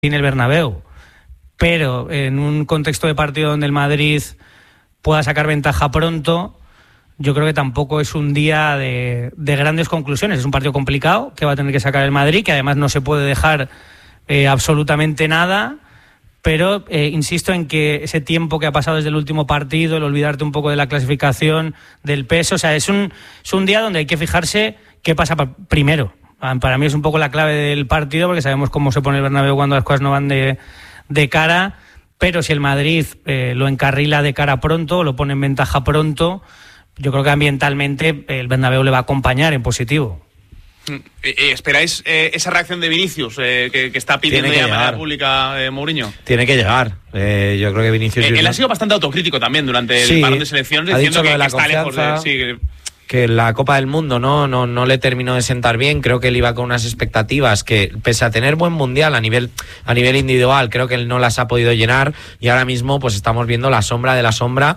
en el Bernabéu, pero en un contexto de partido donde el Madrid pueda sacar ventaja pronto, yo creo que tampoco es un día de grandes conclusiones. Es un partido complicado que va a tener que sacar el Madrid, que además no se puede dejar absolutamente nada, pero insisto en que ese tiempo que ha pasado desde el último partido, el olvidarte un poco de la clasificación, del peso, o sea, es un día donde hay que fijarse qué pasa primero. Para mí es un poco la clave del partido, porque sabemos cómo se pone el Bernabéu cuando las cosas no van de cara, pero si el Madrid lo encarrila de cara pronto, lo pone en ventaja pronto, yo creo que ambientalmente el Bernabéu le va a acompañar en positivo. ¿Esperáis esa reacción de Vinicius que está pidiendo ya de manera pública Mourinho? Tiene que llegar. Yo creo que Vinicius... él ha sido bastante autocrítico también durante el parón de selecciones, diciendo que está lejos de... que la Copa del Mundo no le terminó de sentar bien. Creo que él iba con unas expectativas que, pese a tener buen mundial a nivel individual, creo que él no las ha podido llenar, y ahora mismo pues estamos viendo la sombra de la sombra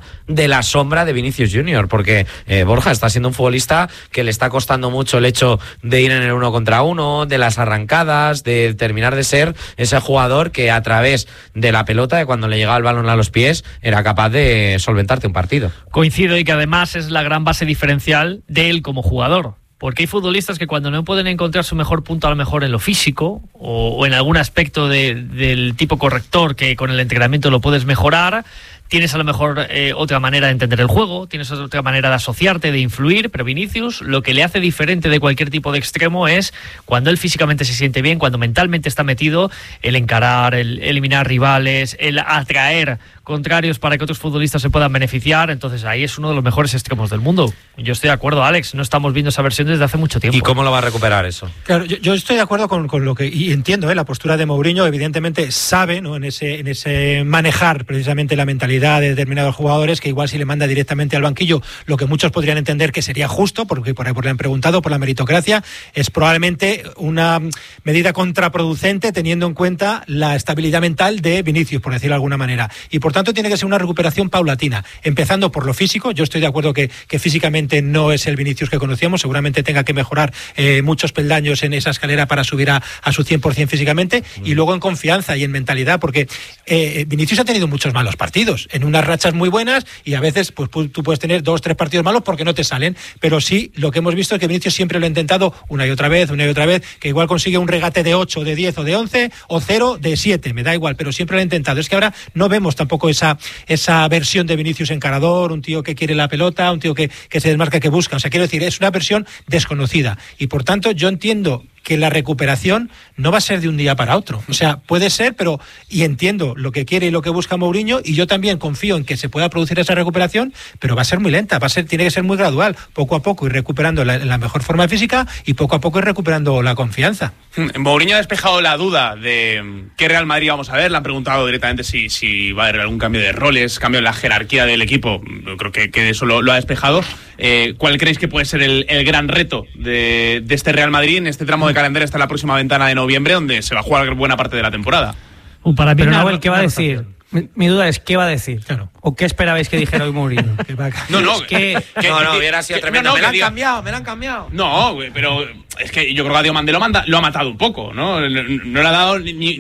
de Vinicius Junior, porque Borja está siendo un futbolista que le está costando mucho el hecho de ir en el 1 contra 1, de las arrancadas, de terminar de ser ese jugador que a través de la pelota, de cuando le llegaba el balón a los pies, era capaz de solventarte un partido. Coincido, y que además es la gran base diferencial de él como jugador, porque hay futbolistas que cuando no pueden encontrar su mejor punto, a lo mejor en lo físico o en algún aspecto del tipo corrector, que con el entrenamiento lo puedes mejorar, tienes a lo mejor otra manera de entender el juego, tienes otra manera de asociarte, de influir, pero Vinicius lo que le hace diferente de cualquier tipo de extremo es cuando él físicamente se siente bien, cuando mentalmente está metido, el encarar, el eliminar rivales, el atraer contrarios para que otros futbolistas se puedan beneficiar. Entonces ahí es uno de los mejores extremos del mundo. Yo estoy de acuerdo, Alex, no estamos viendo esa versión desde hace mucho tiempo. ¿Y cómo lo va a recuperar eso? Claro, yo estoy de acuerdo con lo que, y entiendo la postura de Mourinho. Evidentemente sabe, ¿no?, en ese manejar precisamente la mentalidad de determinados jugadores, que igual si le manda directamente al banquillo, lo que muchos podrían entender que sería justo, porque por ahí le han preguntado por la meritocracia, es probablemente una medida contraproducente teniendo en cuenta la estabilidad mental de Vinicius, por decirlo de alguna manera, y por tanto tiene que ser una recuperación paulatina, empezando por lo físico. Yo estoy de acuerdo que físicamente no es el Vinicius que conocíamos, seguramente tenga que mejorar muchos peldaños en esa escalera para subir a su 100% físicamente, y luego en confianza y en mentalidad, porque Vinicius ha tenido muchos malos partidos, en unas rachas muy buenas, y a veces pues tú puedes tener 2-3 partidos malos porque no te salen, pero sí, lo que hemos visto es que Vinicius siempre lo ha intentado una y otra vez, que igual consigue un regate de 8, de 10 o de 11, o 0 de 7, me da igual, pero siempre lo ha intentado. Es que ahora no vemos tampoco esa versión de Vinicius encarador, un tío que quiere la pelota, un tío que se desmarca, que busca. O sea, quiero decir, es una versión desconocida, y por tanto yo entiendo que la recuperación no va a ser de un día para otro. O sea, puede ser, y entiendo lo que quiere y lo que busca Mourinho, y yo también confío en que se pueda producir esa recuperación, pero va a ser muy lenta, tiene que ser muy gradual, poco a poco ir recuperando la mejor forma física, y poco a poco ir recuperando la confianza. Mourinho ha despejado la duda de qué Real Madrid vamos a ver. Le han preguntado directamente si va a haber algún cambio de roles, cambio en la jerarquía del equipo. Yo creo que eso lo ha despejado. ¿Cuál creéis que puede ser el gran reto de este Real Madrid en este tramo de calendario hasta la próxima ventana de noviembre, donde se va a jugar buena parte de la temporada? Para mí, pero Nahuel, ¿qué va a decir? Mi duda es, ¿qué va a decir? Claro. ¿O qué esperabais que dijera hoy Mourinho? No, hubiera sido tremendo. Me la han cambiado. No, pero es que yo creo que a Diomande lo ha matado un poco, ¿no? No le ha dado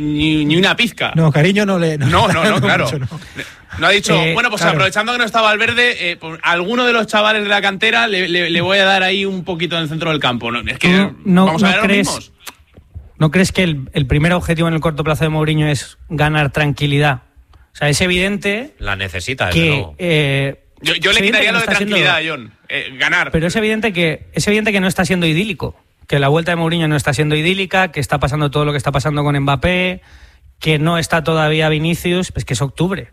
ni una pizca. No, cariño no le... No, claro. Mucho, no. No ha dicho, bueno, pues claro, aprovechando que no está Valverde, a alguno de los chavales de la cantera le voy a dar ahí un poquito en el centro del campo. No, es que vamos a ver los mismos. ¿No crees que el primer objetivo en el corto plazo de Mourinho es ganar tranquilidad? O sea, es evidente... La necesita, que... Yo le quitaría lo de tranquilidad, John. Ganar. Pero es evidente que no está siendo idílico. Que la vuelta de Mourinho no está siendo idílica, que está pasando todo lo que está pasando con Mbappé, que no está todavía Vinicius. Pues que es octubre.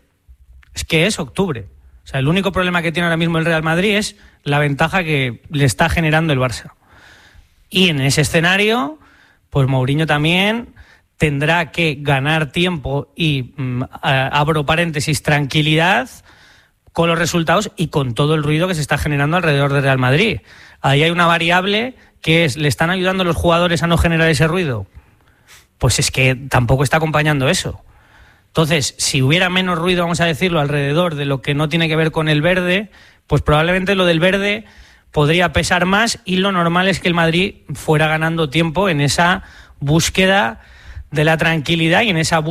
O sea, el único problema que tiene ahora mismo el Real Madrid es la ventaja que le está generando el Barça. Y en ese escenario, pues Mourinho también tendrá que ganar tiempo y, abro paréntesis, tranquilidad con los resultados y con todo el ruido que se está generando alrededor del Real Madrid. Ahí hay una variable que es, ¿le están ayudando los jugadores a no generar ese ruido? Pues es que tampoco está acompañando eso. Entonces, si hubiera menos ruido, vamos a decirlo, alrededor de lo que no tiene que ver con el verde, pues probablemente lo del verde podría pesar más, y lo normal es que el Madrid fuera ganando tiempo en esa búsqueda de la tranquilidad y en esa